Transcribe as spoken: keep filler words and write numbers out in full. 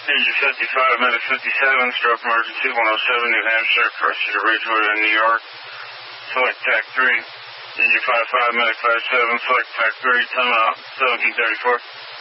Engine fifty-five, Medic fifty-seven, stroke emergency one oh seven, New Hampshire, crossing to Ridgewood in New York. Select T A C three. Engine five five, Medic five seven, select T A C three, time out, seventeen thirty-four.